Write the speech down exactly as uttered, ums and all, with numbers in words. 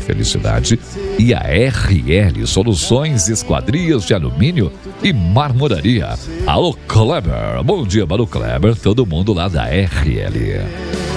felicidade, e a R L Soluções Esquadrias de Alumínio e Marmoraria. Alô, Kleber. Bom dia, Malu Kleber. Todo mundo lá da R L.